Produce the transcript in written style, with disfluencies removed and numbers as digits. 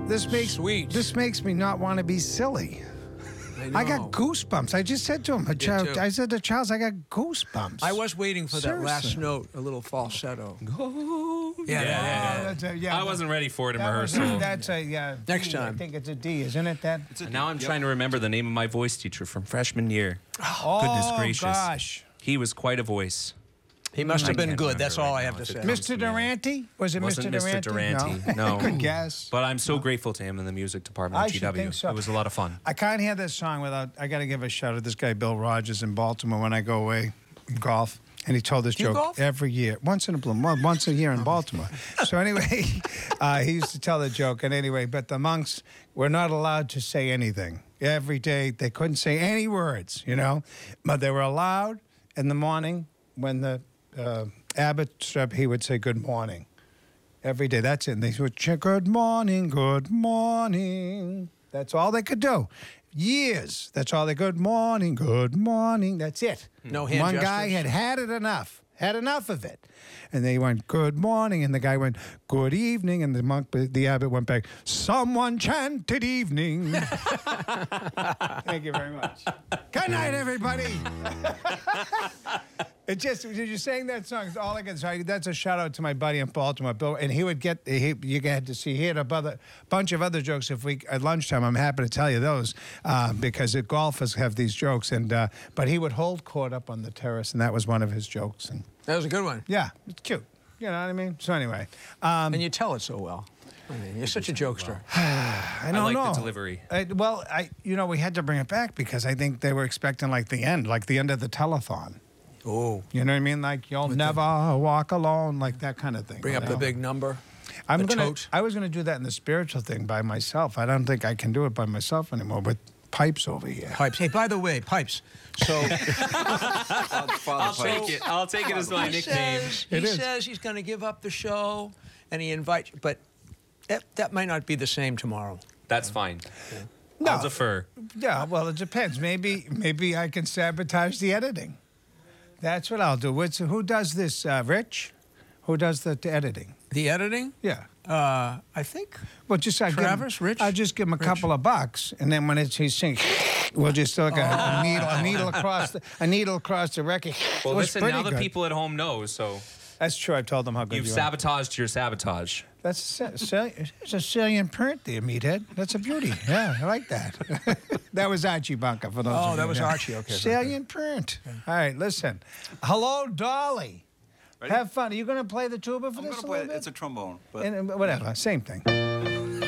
Sweet. This makes me not want to be silly. I got goosebumps. I just said to him, I said to Charles, I got goosebumps. I was waiting for that last note, a little falsetto. Yeah. I wasn't ready for it in rehearsal. That's a Next D. time. I think it's a D, isn't it? That. Now I'm trying to remember the name of my voice teacher from freshman year. Oh, Goodness gracious. Gosh. He was quite a voice. He must have been can't good. That's remember all right I have now to if say. it Mr. Durante? Was it Wasn't Mr. Mr. Durante? Durante. No. Good guess. But I'm so grateful to him in the music department I at should GW. think so. It was a lot of fun. I can't hear this song without, I got to give a shout out to this guy, Bill Rogers, in Baltimore when I go away golf. And he told this joke golf? every year, once a year in Baltimore. So anyway, he used to tell the joke. And anyway, but the monks were not allowed to say anything. Every day, they couldn't say any words, you know. But they were allowed in the morning when the abbot stood up, he would say, good morning. Every day, that's it. And they would check, good morning, good morning. That's all they could do. Years. That's all they, good morning, that's it. No hand One gestures? guy had it enough, had enough of it. And they went, good morning, and the guy went, good evening, and the abbot went back, someone chanted evening. Thank you very much. Good night, everybody. It just, you sang that song, it's all I can say. That's a shout out to my buddy in Baltimore, Bill, and he would get, you had to see, he had a bunch of other jokes at lunchtime. I'm happy to tell you those because the golfers have these jokes, and but he would hold court up on the terrace, and that was one of his jokes. And That was a good one. yeah, it's cute. You know what I mean? So anyway. And you tell it so well. I mean, you're such a jokester. I don't like know. the delivery. We had to bring it back because I think they were expecting like the end of the telethon. Oh. You know what I mean? Like, you'll never walk alone, like that kind of thing. Bring up the big number. I was tote. going to do that in the spiritual thing by myself. I don't think I can do it by myself anymore with Pipes over here. Pipes. Hey, by the way, Pipes. So I'll take it as my nickname. He says he's going to give up the show, and he invites you, but that might not be the same tomorrow. That's fine. No. I'll defer. Yeah, well, it depends. Maybe I can sabotage the editing. That's what I'll do. Who does this, Rich? Who does the editing? The editing? Yeah. I think. Well, just Travis, Rich? I'll just give him a couple of bucks, and then when he's singing, we'll just look at a needle across the record. Well, listen, now the people at home know, so That's true. I've told them how good you've you are. sabotaged your sabotage. That's it's a salient print there, meathead. That's a beauty. Yeah, I like that. That was Archie Bunker for those. Oh, of you that was who know. Archie. Okay. Salient print. All right, listen. Hello, Dolly. Ready? Have fun. Are you going to play the tuba for I'm this? going to play it. It's a trombone. But And whatever, same thing.